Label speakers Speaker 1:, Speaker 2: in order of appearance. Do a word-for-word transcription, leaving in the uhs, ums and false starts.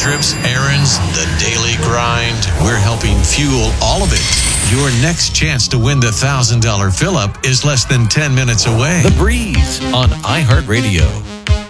Speaker 1: trips, errands, the daily grind. We're helping fuel all of it. Your next chance to win the one thousand dollars fill-up is less than ten minutes away.
Speaker 2: The Breeze on iHeartRadio.